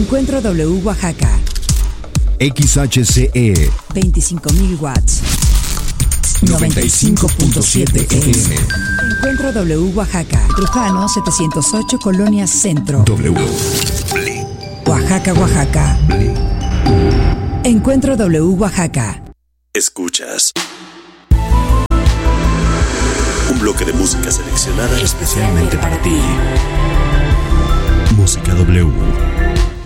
Encuentro W Oaxaca. XHCE 25.000 watts. 95.7 FM. Encuentro W Oaxaca. Trujano 708 Colonia Centro. W. Oaxaca, Oaxaca. Encuentro W Oaxaca. Escuchas un bloque de música seleccionada Especialmente para ti. Música W.